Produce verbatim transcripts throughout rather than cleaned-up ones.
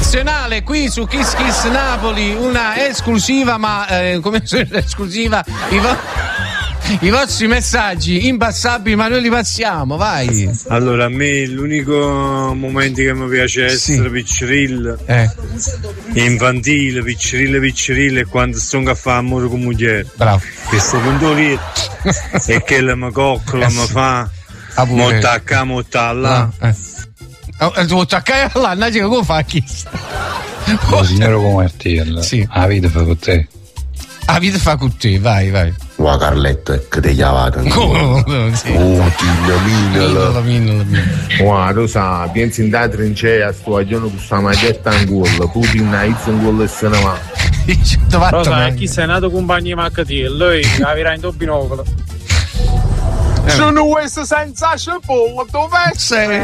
nazionale qui su Kiss Kiss Napoli, una esclusiva, ma eh, come esclusiva i, vo- i vostri messaggi impassabili, ma noi li passiamo, vai. Allora, a me l'unico momento che mi piace essere sì. piccirillo, eh. infantile, piccirillo piccirillo, è quando sto a fare amore con moglie. Bravo. Che sto punto lì e che la mi coccola, eh, mi sì. fa molto a qua, molto là. Ah, eh. Devo attaccare là, annaggia come fa chi? Oh, signore come Martello, sì. La vita fa con te. La vita fa con te, vai, vai. Qua Carletto è che te chiavata. Oh, sì. Oh, tigna mina. Qua, lo sa, pensi in da trincea, sto agiando con sta maglietta in gol, Putin ha izzo in gol e se ne va. Però sai, chi sei nato compagno di Maccati, lui la verrà in tuo binocolo. Sono questo senza cipolla, dove sei?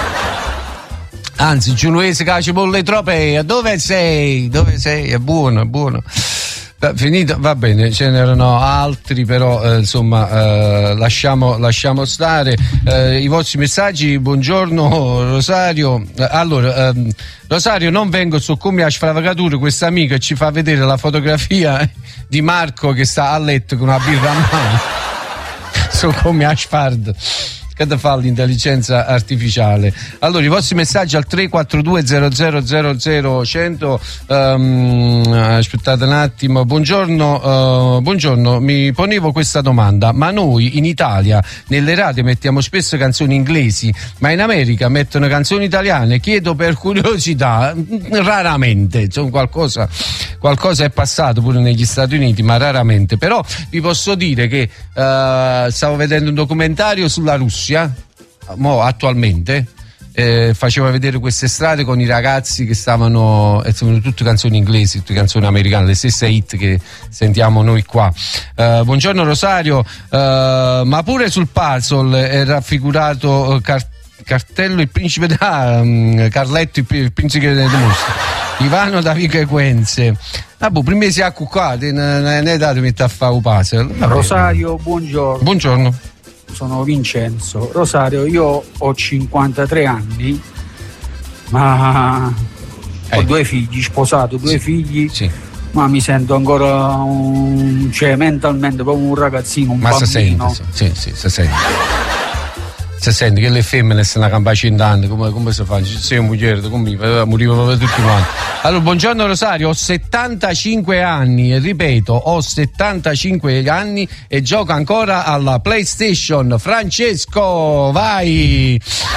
Anzi, Giunuese Cacipolle Tropea, dove sei? Dove sei? È buono, è buono. Finito, va bene, ce n'erano altri, però eh, insomma eh, lasciamo, lasciamo stare eh, i vostri messaggi. Buongiorno Rosario. Eh, allora, ehm, Rosario, non vengo su come a sfravagatura, questa amica ci fa vedere la fotografia eh, di Marco che sta a letto con una birra a mano. Su come Ashford che da fa l'intelligenza artificiale. Allora, i vostri messaggi al tre quattro due zero zero zero zero cento. Um, aspettate un attimo. Buongiorno, uh, buongiorno, mi ponevo questa domanda: ma noi in Italia nelle radio mettiamo spesso canzoni inglesi, ma in America mettono canzoni italiane? Chiedo per curiosità, raramente, insomma, qualcosa, qualcosa è passato pure negli Stati Uniti, ma raramente. Però vi posso dire che uh, stavo vedendo un documentario sulla Russia. Mo attualmente eh, faceva vedere queste strade con i ragazzi che stavano, e sono tutte canzoni inglesi, tutte canzoni americane, le stesse hit che sentiamo noi qua. Uh, buongiorno Rosario, uh, ma pure sul puzzle è raffigurato uh, car- Cartello il principe da um, Carletto il, il principe del mostro, Ivano da Vico Quenze. Ah, boh, prima si è accuccato, ne è dato mettere a fare un puzzle. Rosario, buongiorno. Buongiorno. Sono Vincenzo. Rosario, io ho cinquantatré anni, ma eh. ho due figli, sposato, due sì. figli, sì. ma mi sento ancora un, cioè mentalmente come un ragazzino, un ma bambino. Ma si sente, sì, sì, si sente. Si sente che le femmine stanno a campare cent'anni, come, come si fa? Ci sei moglie, come morivano tutti quanti. Allora, buongiorno Rosario, ho settantacinque anni e ripeto, ho settantacinque anni e gioco ancora alla PlayStation. Francesco, vai!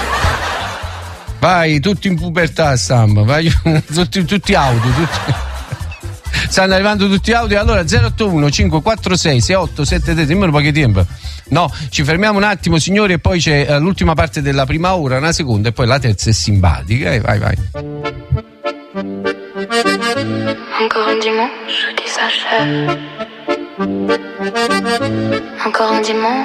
Vai, tutti in pubertà, Sam, vai, tutti, tutti auto, tutti. Stanno arrivando tutti audio. Allora zero otto uno cinque quattro sei sei otto sette tre, dimmi un po' che tempo. No, ci fermiamo un attimo signori e poi c'è uh, l'ultima parte della prima ora, una seconda e poi la terza è simpatica. Eh, vai vai. Encore un dimanche qui s'achève. Encore un dimanche